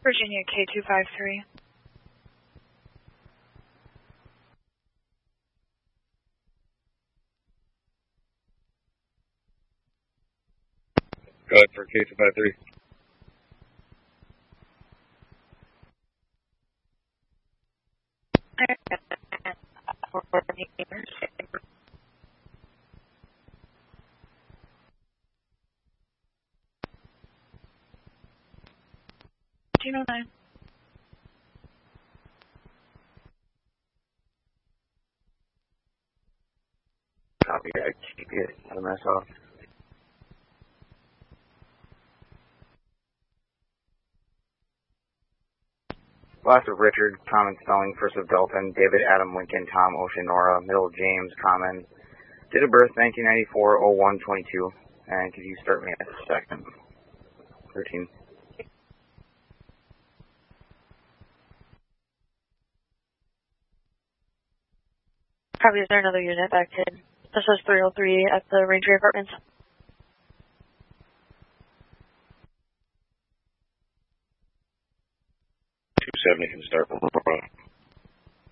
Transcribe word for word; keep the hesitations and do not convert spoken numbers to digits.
Virginia K two five three. Go ahead for K two five three. fifteen oh nine. Copy, I keep it out of myself. Last of Richard, common spelling, first of Dalton, David, Adam, Lincoln, Tom, Ocean, Nora, middle, James, common. Date of birth, nineteen ninety-four, oh one twenty-two. And could you start me at second? thirteen. Copy, is there another unit back in? This is three oh three at the Ranger Apartments. two seventy can start.